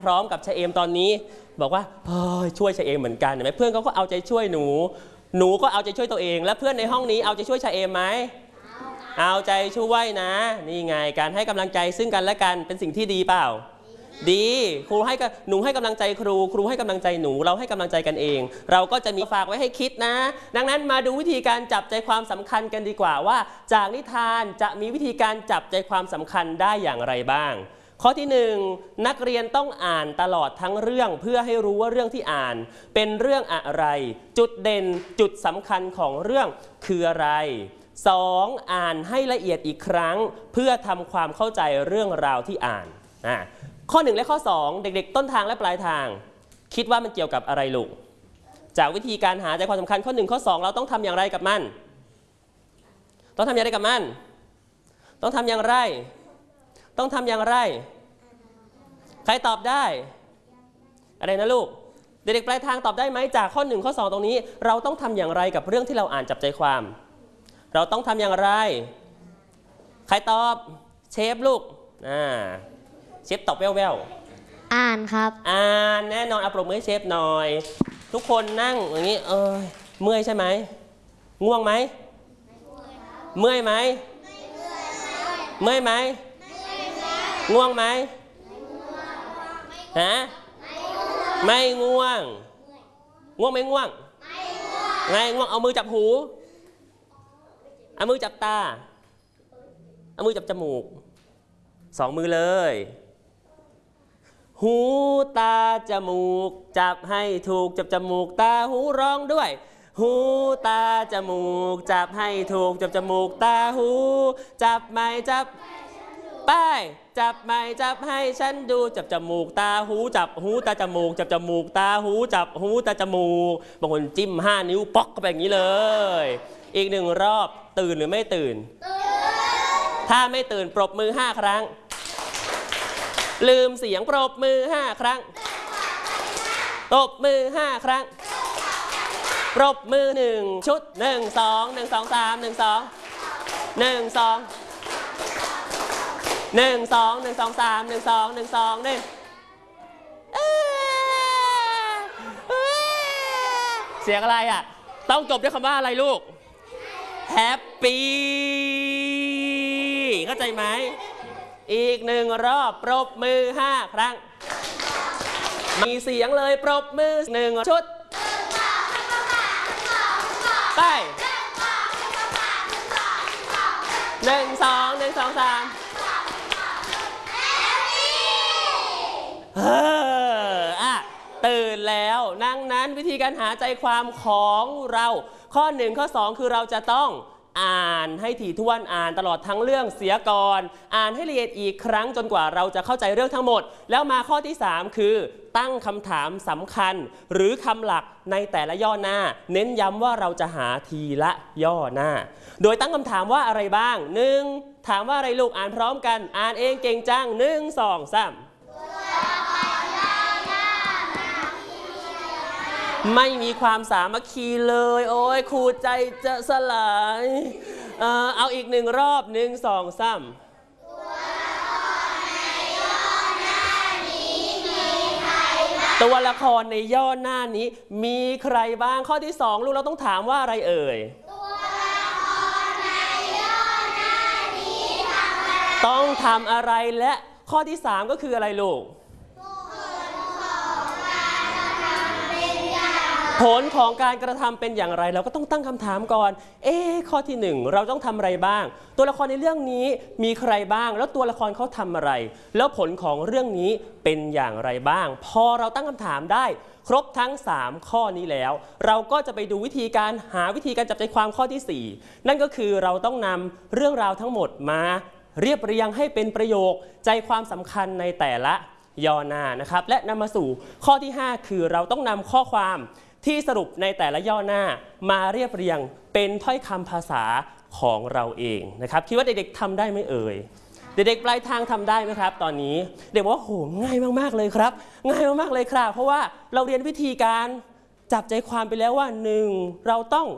พร้อมกับชะเอมตอนนี้บอกว่าช่วยชะเอมเหมือนกันเห็นไหมเพื่อนเขาก็เอาใจช่วยหนูก็เอาใจช่วยตัวเองและเพื่อนในห้องนี้เอาใจช่วยชะเอมไหมเอาใจช่วยนะนี่ไงการให้กำลังใจซึ่งกันและกันเป็นสิ่งที่ดีเปล่าดีครูให้หนูให้กำลังใจครูให้กำลังใจหนูเราให้กำลังใจกันเองเราก็จะมีฝากไว้ให้คิดนะดังนั้นมาดูวิธีการจับใจความสำคัญกันดีกว่าว่าจากนิทานจะมีวิธีการจับใจความสำคัญได้อย่างไรบ้างข้อที่1นักเรียนต้องอ่านตลอดทั้งเรื่องเพื่อให้รู้ว่าเรื่องที่อ่านเป็นเรื่องอะไรจุดเด่นจุดสำคัญของเรื่องคืออะไร2อ่านให้ละเอียดอีกครั้งเพื่อทำความเข้าใจเรื่องราวที่อ่านข้อ1และข้อ2เด็กๆต้นทางและปลายทางคิดว่ามันเกี่ยวกับอะไรลูกจากวิธีการหาใจความสำคัญข้อ1ข้อ2เราต้องทำอย่างไรกับมันต้องทำอย่างไรกับมันต้องทำอย่างไรต้องทำอย่างไรใครตอบได้อะไรนะลูกเด็กๆปลายทางตอบได้ไหมจากข้อ1ข้อ2ตรงนี้เราต้องทำอย่างไรกับเรื่องที่เราอ่านจับใจความเราต้องทำอย่างไรใครตอบเชฟลูกเชฟตอบแว่วๆอ่านครับอ่านแน่นอนเอาปรบมือให้เชฟหน่อยทุกคนนั่งอย่างนี้เมื่อยใช่ไหมง่วงไหมเมื่อยไหมเมื่อยไหมง่วงไหมฮะไม่ง่วงง่วงไม่ง่วงไงง่วงเอามือจับหูเอามือจับตาเอามือจับจมูก2 มือเลยหูตาจมูกจับให้ถูกจับจมูกตาหูร้องด้วยหูตาจมูกจับให้ถูกจับจมูกตาหูจับไม่จับป้ายจับไม่จับให้ฉันดูจับจมูกตาหูจับหูตาจมูกจับจมูกตาหูจับหูตาจมูกบางคนจิ้ม5 นิ้วป๊อกก็แบบนี้เลยอีก1 รอบตื่นหรือไม่ตื่นถ้าไม่ตื่นปรบมือ5 ครั้งลืมเสียงปรบมือ5 ครั้งปรบมือ5 ครั้งปรบมือ1 ชุด1 2 1 2 3 1 2 1 2 1 2 1 2 1 2 1 3 1 2 1 2 1เสียงอะไรอ่ะต้องจบด้วยคำว่าอะไรลูกแฮปปี้เข้าใจไหมอีก1 รอบปรบมือ5 ครั้งมีเสียงเลยปรบมือ1 ชุดไป1 2 1 2 3ตื่นแล้วดังนั้นวิธีการหาใจความของเราข้อ1ข้อ2คือเราจะต้องอ่านให้ถี่ถ้วนอ่านตลอดทั้งเรื่องเสียก่อนอ่านให้ละเอียดอีกครั้งจนกว่าเราจะเข้าใจเรื่องทั้งหมดแล้วมาข้อที่3คือตั้งคำถามสำคัญหรือคำหลักในแต่ละย่อหน้าเน้นย้ำว่าเราจะหาทีละย่อหน้าโดยตั้งคำถามว่าอะไรบ้าง1ถามว่าอะไรลูกอ่านพร้อมกันอ่านเองเก่งจัง1 2 3ไม่มีความสามัคคีเลยโอ้ยครูใจจะสลายเอาอีก1 รอบ1 2 3ตัวละครในย่อหน้านี้มีใครบ้างข้อที่2ลูกเราต้องถามว่าอะไรเอ่ยตัวละครในย่อหน้านี้ทำอะไรต้องทำอะไรและข้อที่3ก็คืออะไรลูกผลของการกระทำเป็นอย่างไรเราก็ต้องตั้งคำถามก่อนข้อที่1เราต้องทำอะไรบ้างตัวละครในเรื่องนี้มีใครบ้างแล้วตัวละครเขาทำอะไรแล้วผลของเรื่องนี้เป็นอย่างไรบ้างพอเราตั้งคำถามได้ครบทั้ง3ข้อนี้แล้วเราก็จะไปดูวิธีการจับใจความข้อที่4นั่นก็คือเราต้องนำเรื่องราวทั้งหมดมาเรียบเรียงให้เป็นประโยคใจความสำคัญในแต่ละย่อหน้านะครับและนำมาสู่ข้อที่5คือเราต้องนำข้อความที่สรุปในแต่ละย่อหน้ามาเรียบเรียงเป็นถ้อยคำภาษาของเราเองนะครับคิดว่าเด็กๆทำได้ไหมเอ่ยเด็กๆปลายทางทำได้ไหมครับตอนนี้เด็กบอกว่าโหง่ายมากๆเลยครับง่ายมากๆเลยครับเพราะว่าเราเรียนวิธีการจับใจความไปแล้วว่า1เราต้อง